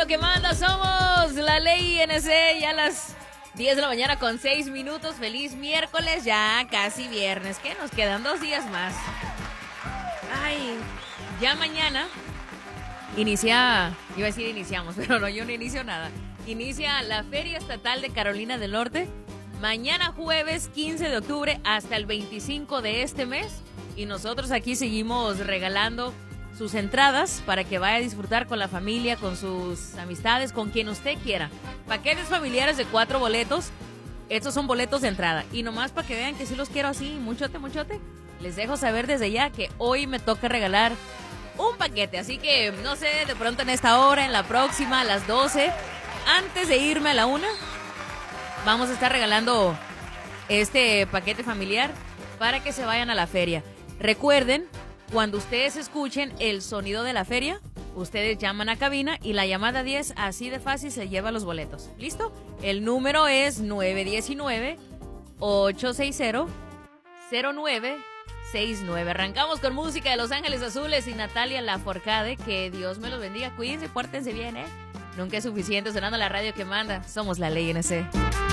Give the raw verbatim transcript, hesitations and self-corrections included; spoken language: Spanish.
que manda, somos la Ley I N C, ya a las diez de la mañana con seis minutos. Feliz miércoles, ya casi viernes, que nos quedan dos días más. Ay, ya mañana inicia, iba a decir iniciamos, pero no, yo no inicio nada. Inicia la Feria Estatal de Carolina del Norte, mañana jueves quince de octubre hasta el veinticinco de este mes. Y nosotros aquí seguimos regalando sus entradas para que vaya a disfrutar con la familia, con sus amistades, con quien usted quiera. Paquetes familiares de cuatro boletos. Estos son boletos de entrada. Y nomás para que vean que sí los quiero así, muchote, muchote, les dejo saber desde ya que hoy me toca regalar un paquete. Así que, no sé, de pronto en esta hora, en la próxima, a las doce, antes de irme a la una, vamos a estar regalando este paquete familiar para que se vayan a la feria. Recuerden, cuando ustedes escuchen el sonido de la feria, ustedes llaman a cabina y la llamada diez, así de fácil, se lleva los boletos. ¿Listo? El número es nueve uno nueve, ocho seis cero, cero nueve seis nueve. Arrancamos con música de Los Ángeles Azules y Natalia Lafourcade. Que Dios me los bendiga. Cuídense, pórtense bien, ¿eh? Nunca es suficiente sonando la radio que manda. Somos la Ley I N C.